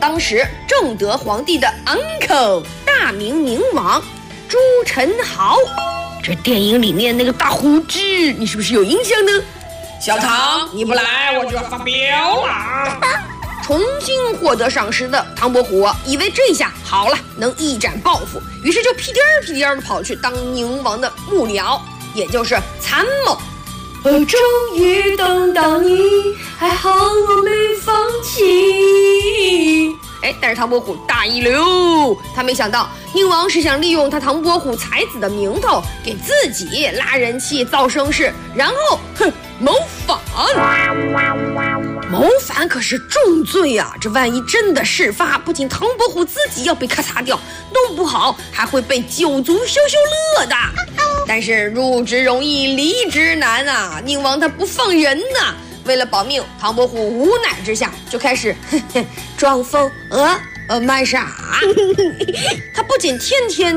当时正德皇帝的 uncle 大明宁王朱宸濠。这电影里面那个大胡子，你是不是有印象呢？ 小唐，你不来我就要发飙了！ 重新获得赏识的唐伯虎以为这下好了，能一展抱负，于是就屁颠儿屁颠儿的跑去当宁王的幕僚，也就是参谋。终于等到你，还好我没放弃。但是唐伯虎大意了，他没想到宁王是想利用他唐伯虎才子的名头，给自己拉人气、造声势，然后谋反。谋反可是重罪啊！这万一真的事发，不仅唐伯虎自己要被咔嚓掉，弄不好还会被九族消乐的。但是入职容易离职难啊，宁王他不放人呐。为了保命，唐伯虎无奈之下就开始装疯卖傻。他不仅天天